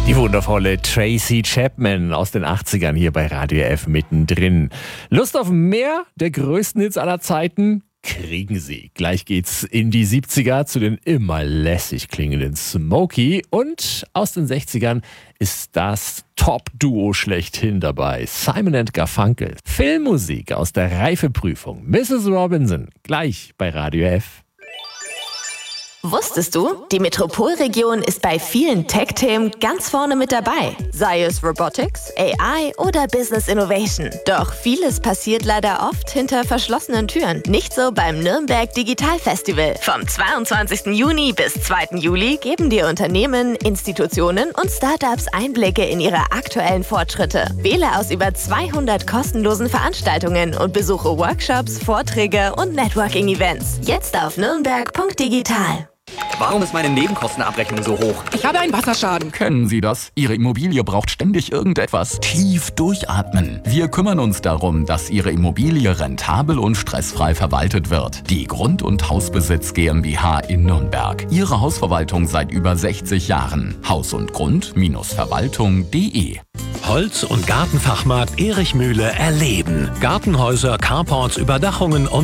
Die wundervolle Tracy Chapman aus den 80ern hier bei Radio F mittendrin. Lust auf mehr der größten Hits aller Zeiten? Kriegen Sie. Gleich geht's in die 70er zu den immer lässig klingenden Smokey. Und aus den 60ern ist das Top-Duo schlechthin dabei. Simon & Garfunkel. Filmmusik aus der Reifeprüfung. Mrs. Robinson. Gleich bei Radio F. Wusstest du, die Metropolregion ist bei vielen Tech-Themen ganz vorne mit dabei. Sei es Robotics, AI oder Business Innovation. Doch vieles passiert leider oft hinter verschlossenen Türen. Nicht so beim Nürnberg Digital Festival. Vom 22. Juni bis 2. Juli geben dir Unternehmen, Institutionen und Startups Einblicke in ihre aktuellen Fortschritte. Wähle aus über 200 kostenlosen Veranstaltungen und besuche Workshops, Vorträge und Networking-Events. Jetzt auf nürnberg.digital. Warum ist meine Nebenkostenabrechnung so hoch? Ich habe einen Wasserschaden. Kennen Sie das? Ihre Immobilie braucht ständig irgendetwas. Tief durchatmen. Wir kümmern uns darum, dass Ihre Immobilie rentabel und stressfrei verwaltet wird. Die Grund- und Hausbesitz GmbH in Nürnberg. Ihre Hausverwaltung seit über 60 Jahren. Haus und Grund-Verwaltung.de. Holz- und Gartenfachmarkt Erich Mühle erleben. Gartenhäuser, Carports, Überdachungen und